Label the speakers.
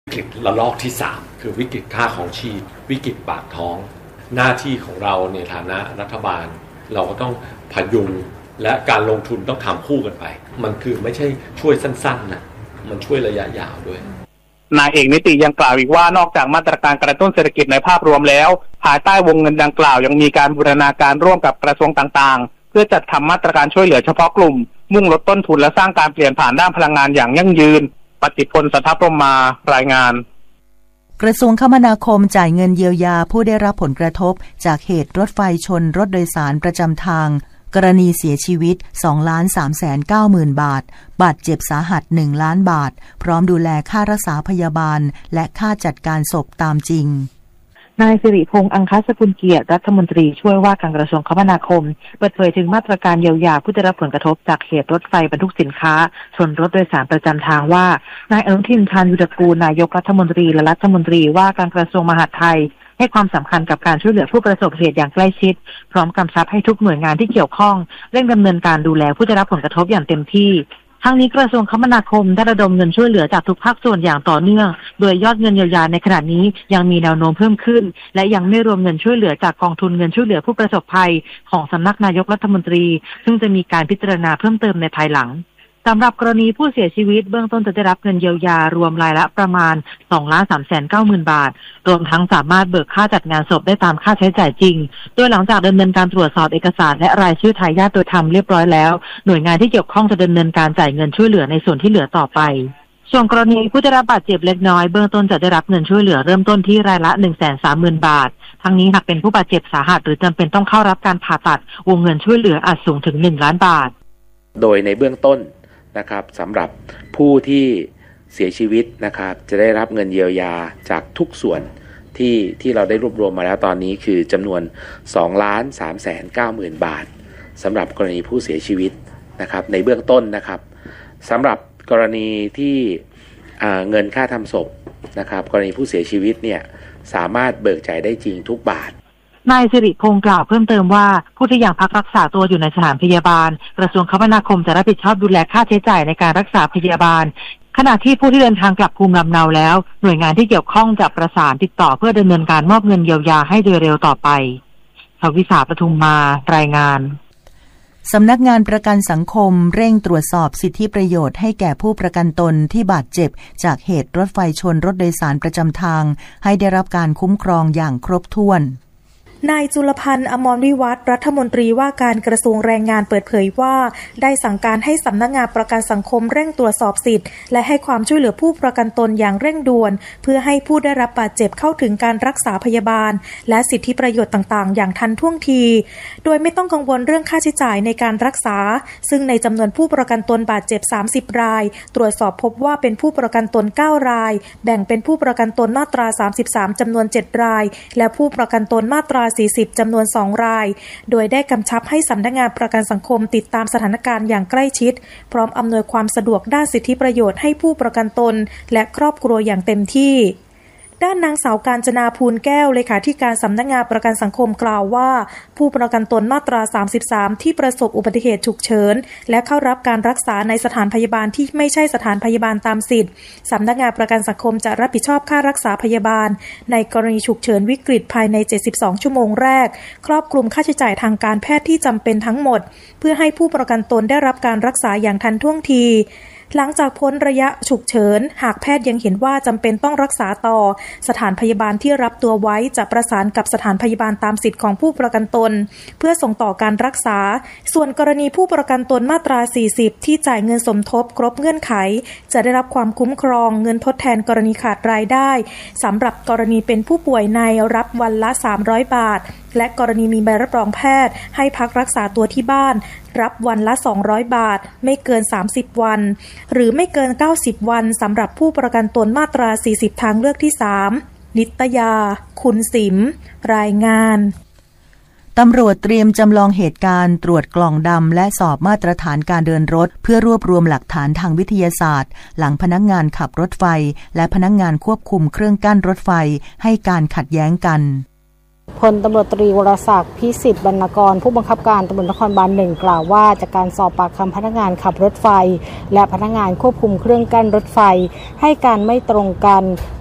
Speaker 1: วิกฤตระลอกที่3คือวิกฤตค่าของชีพวิกฤตปากท้องหน้าที่ของเราในฐานะรัฐบาลเราก็ต้องพยุงและการลงทุนต้องทำคู่กันไปมันคือไม่ใช่ช่วยสั้นๆนะมันช่วยระยะยาวด้วย
Speaker 2: นายเอกนิติยังกล่าวอีกว่านอกจากมาตรการกระตุ้นเศรษฐกิจในภาพรวมแล้วภายใต้วงเงินดังกล่าวยังมีการบูรณาการร่วมกับกระทรวงต่างๆเพื่อจัดทำมาตรการช่วยเหลือเฉพาะกลุ่มมุ่งลดต้นทุนและสร้างการเปลี่ยนผ่านด้านพลังงานอย่างยั่งยืนปฏิพล สัทธพรหมารายงาน
Speaker 3: กระทรวงคมนาคมจ่ายเงินเยียวยาผู้ได้รับผลกระทบจากเหตุรถไฟชนรถโดยสารประจำทางกรณีเสียชีวิต 2,390,000 บาทบาดเจ็บสาหัส 1 ล้านบาทพร้อมดูแลค่ารักษาพยาบาลและค่าจัดการศพตามจริง
Speaker 4: นายสิริพงษ์อังคสกุลเกียรติรัฐมนตรีช่วยว่าการกระทรวงคมนาคมเปิดเผยถึงมาตรการเยียวยาผู้ได้รับผลกระทบจากเหตุรถไฟบรรทุกสินค้าชนรถโดยสารประจำทางว่านายอนุทิน ชาญวิรากูลนายกรัฐมนตรีและรัฐมนตรีว่าการกระทรวงมหาดไทยให้ความสำคัญกับการช่วยเหลือผู้ประสบเหตุอย่างใกล้ชิดพร้อมกำชับให้ทุกหน่วยงานที่เกี่ยวข้องเร่งดำเนินการดูแลผู้ได้รับผลกระทบอย่างเต็มที่ทั้งนี้กระทรวงคมนาคมได้ระดมเงินช่วยเหลือจากทุกภาคส่วนอย่างต่อเนื่องโดยยอดเงินเยียวยาในขณะนี้ยังมีแนวโน้มเพิ่มขึ้นและยังไม่รวมเงินช่วยเหลือจากกองทุนเงินช่วยเหลือผู้ประสบภัยของสำนักนายกรัฐมนตรีซึ่งจะมีการพิจารณาเพิ่มเติมในภายหลังสำหรับกรณีผู้เสียชีวิตเบื้องต้นจะได้รับเงินเยียวยารวมรายละประมาณ 2,390,000 บาทรวมทั้งสามารถเบิกค่าจัดงานศพได้ตามค่าใช้จ่ายจริงโดยหลังจากดำเนินการตรวจสอบเอกสารและรายชื่อทายาทโดยธรรมเรียบร้อยแล้วหน่วยงานที่เกี่ยวข้องจะดำเนินการจ่ายเงินช่วยเหลือในส่วนที่เหลือต่อไปส่วนกรณีผู้ได้รับบาดเจ็บเล็กน้อยเบื้องต้นจะได้รับเงินช่วยเหลือเริ่มต้นที่รายละ 130,000 บาททั้งนี้หากเป็นผู้บาดเจ็บสาหัสหรือจำเป็นต้องเข้ารับการผ่าตัดวงเงินช่วยเหลืออาจสูงถึง1 ล้านบาท
Speaker 5: โดยในเบื้องต้นนะครับสำหรับผู้ที่เสียชีวิตนะครับจะได้รับเงินเยียวยาจากทุกส่วนที่เราได้รวบรวมมาแล้วตอนนี้คือจำนวน 2,390,000 บาทสำหรับกรณีผู้เสียชีวิตนะครับในเบื้องต้นนะครับสำหรับกรณีที่เงินค่าทำศพนะครับกรณีผู้เสียชีวิตเนี่ยสามารถเบิกจ่ายได้จริงทุกบาท
Speaker 4: นายสิริพงษ์กล่าวเพิ่มเติมว่าผู้ที่ยังพักรักษาตัวอยู่ในสถานพยาบาลกระทรวงคมนาคมจะรับผิดชอบดูแลค่าใช้จ่ายในการรักษาพยาบาลขณะที่ผู้ที่เดินทางกลับภูมิลำเนาแล้วหน่วยงานที่เกี่ยวข้องจะประสานติดต่อเพื่อดำเนินการมอบเงินเยียวยาให้โดยเร็วต่อไปภวิษา ปทุมมารายงาน
Speaker 3: สำนักงานประกันสังคมเร่งตรวจสอบสิทธิประโยชน์ให้แก่ผู้ประกันตนที่บาดเจ็บจากเหตุรถไฟชนรถโดยสารประจำทางให้ได้รับการคุ้มครองอย่างครบถ้วน
Speaker 6: นายจุลพันธ์ อมรวิวัฒน์รัฐมนตรีว่าการกระทรวงแรงงานเปิดเผยว่าได้สั่งการให้สำนักงานประกันสังคมเร่งตรวจสอบสิทธิ์และให้ความช่วยเหลือผู้ประกันตนอย่างเร่งด่วนเพื่อให้ผู้ได้รับบาดเจ็บเข้าถึงการรักษาพยาบาลและสิทธิประโยชน์ต่างๆอย่างทันท่วงทีโดยไม่ต้องกังวลเรื่องค่าใช้จ่ายในการรักษาซึ่งในจำนวนผู้ประกันตนบาดเจ็บ30 รายตรวจสอบพบว่าเป็นผู้ประกันตน9 รายแบ่งเป็นผู้ประกันตนมาตรา33จำนวน7 รายและผู้ประกันตนมาตรา40จำนวน2 รายโดยได้กำชับให้สำนักงานประกันสังคมติดตามสถานการณ์อย่างใกล้ชิดพร้อมอำนวยความสะดวกด้านสิทธิประโยชน์ให้ผู้ประกันตนและครอบครัวอย่างเต็มที่ด้านนางสาวกาญจนาภูลแก้วเลขาธิการสำนักงานประกันสังคมกล่าวว่าผู้ประกันตนมาตรา33ที่ประสบอุบัติเหตุฉุกเฉินและเข้ารับการรักษาในสถานพยาบาลที่ไม่ใช่สถานพยาบาลตามสิทธิ์สำนักงานประกันสังคมจะรับผิดชอบค่ารักษาพยาบาลในกรณีฉุกเฉินวิกฤตภายใน72 ชั่วโมงแรกครอบคลุมค่าใช้จ่ายทางการแพทย์ที่จำเป็นทั้งหมดเพื่อให้ผู้ประกันตนได้รับการรักษาอย่างทันท่วงทีหลังจากพ้นระยะฉุกเฉินหากแพทย์ยังเห็นว่าจำเป็นต้องรักษาต่อสถานพยาบาลที่รับตัวไว้จะประสานกับสถานพยาบาลตามสิทธิ์ของผู้ประกันตนเพื่อส่งต่อการรักษาส่วนกรณีผู้ประกันตนมาตรา40ที่จ่ายเงินสมทบครบเงื่อนไขจะได้รับความคุ้มครองเงินทดแทนกรณีขาดรายได้สำหรับกรณีเป็นผู้ป่วยในรับวันละ300 บาทและกรณีมีใบรับรองแพทย์ให้พักรักษาตัวที่บ้านรับวันละ200 บาทไม่เกิน30 วันหรือไม่เกิน90 วันสำหรับผู้ประกันตนมาตรา40ทางเลือกที่3นิตยาคุณสิมรายงาน
Speaker 3: ตำรวจเตรียมจำลองเหตุการณ์ตรวจกล่องดำและสอบมาตรฐานการเดินรถเพื่อรวบรวมหลักฐานทางวิทยาศาสตร์หลังพนักงานขับรถไฟและพนักงานควบคุมเครื่องกั้นรถไฟให้การขัดแย้งกัน
Speaker 7: พลตำรวจตรีวรศักดิ์พิสิทธิ์บรรณกรผู้บังคับการตำรวจนครบาล 1กล่าวว่าจากการสอบปากคำพนักงานขับรถไฟและพนักงานควบคุมเครื่องกั้นรถไฟให้การไม่ตรงกัน